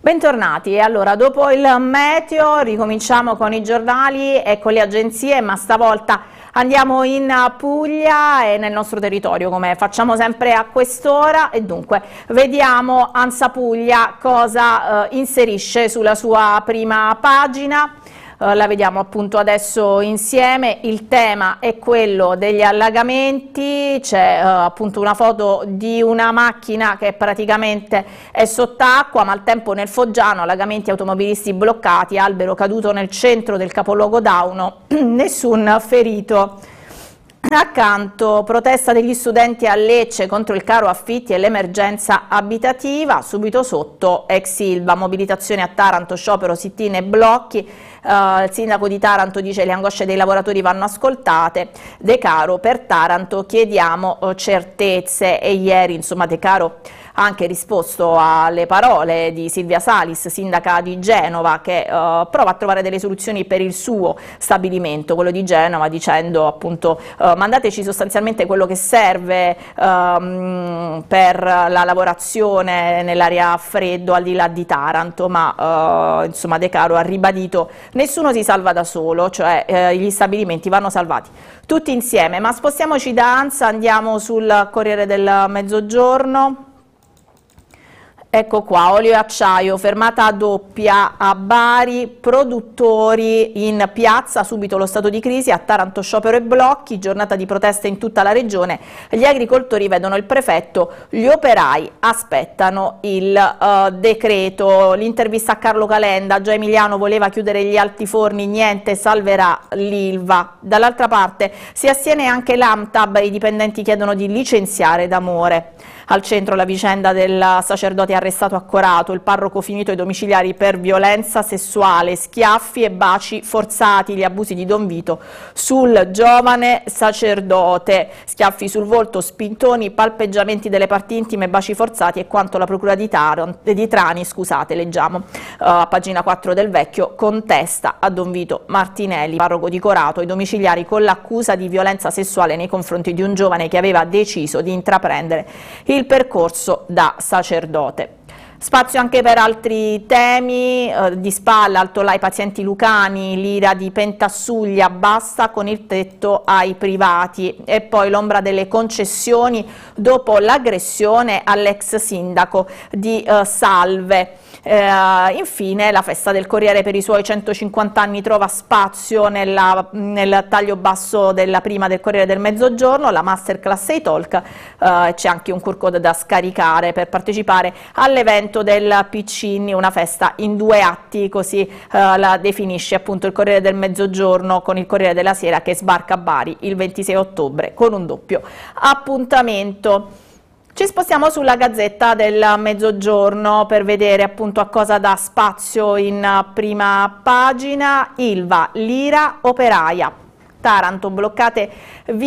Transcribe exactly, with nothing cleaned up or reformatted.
Bentornati, e allora dopo il meteo ricominciamo con i giornali e con le agenzie, ma stavolta andiamo in Puglia e nel nostro territorio come facciamo sempre a quest'ora, e dunque vediamo ANSA Puglia cosa eh, inserisce sulla sua prima pagina. Uh, la vediamo appunto adesso insieme. Il tema è quello degli allagamenti, c'è uh, appunto una foto di una macchina che praticamente è sott'acqua, maltempo nel Foggiano, allagamenti, automobilisti bloccati, albero caduto nel centro del capoluogo Dauno, nessun ferito. Accanto, protesta degli studenti a Lecce contro il caro affitti e l'emergenza abitativa, subito sotto ex Ilva, mobilitazione a Taranto, sciopero, sit-in e blocchi. Uh, il sindaco di Taranto dice le angosce dei lavoratori vanno ascoltate. De Caro, per Taranto chiediamo uh, certezze, e ieri insomma De Caro ha anche risposto alle parole di Silvia Salis, sindaca di Genova, che uh, prova a trovare delle soluzioni per il suo stabilimento, quello di Genova, dicendo appunto uh, mandateci sostanzialmente quello che serve um, per la lavorazione nell'area a freddo al di là di Taranto, ma uh, insomma De Caro ha ribadito nessuno si salva da solo, cioè eh, gli stabilimenti vanno salvati tutti insieme. Ma spostiamoci da ANSA, andiamo sul Corriere del Mezzogiorno. Ecco qua, olio e acciaio, fermata doppia a Bari, produttori in piazza, subito lo stato di crisi, a Taranto sciopero e blocchi, giornata di proteste in tutta la regione, gli agricoltori vedono il prefetto, gli operai aspettano il uh, decreto. L'intervista a Carlo Calenda, già Emiliano voleva chiudere gli altiforni, niente, salverà l'Ilva. Dall'altra parte si astiene anche l'AMTAB, i dipendenti chiedono di licenziare D'Amore. Al centro la vicenda del sacerdote arrestato a Corato, il parroco finito ai domiciliari per violenza sessuale, schiaffi e baci forzati, gli abusi di Don Vito sul giovane sacerdote, schiaffi sul volto, spintoni, palpeggiamenti delle parti intime, baci forzati e quanto la procura di, Taron, di Trani, scusate, leggiamo uh, a pagina quattro del Vecchio, contesta a Don Vito Martinelli, parroco di Corato, ai domiciliari con l'accusa di violenza sessuale nei confronti di un giovane che aveva deciso di intraprendere il percorso da sacerdote. Spazio anche per altri temi, eh, di spalla, altolà ai pazienti lucani, l'ira di Pentassuglia, basta con il tetto ai privati, e poi l'ombra delle concessioni dopo l'aggressione all'ex sindaco di eh, Salve. Eh, infine la festa del Corriere per i suoi centocinquanta anni trova spazio nella, nel taglio basso della prima del Corriere del Mezzogiorno, la masterclass e i talk, eh, c'è anche un Q R code da scaricare per partecipare all'evento del Piccini, una festa in due atti, così eh, la definisce appunto il Corriere del Mezzogiorno con il Corriere della Sera, che sbarca a Bari il ventisei ottobre con un doppio appuntamento. Ci spostiamo sulla Gazzetta del Mezzogiorno per vedere appunto a cosa dà spazio in prima pagina. Ilva, l'ira operaia, Taranto, bloccate via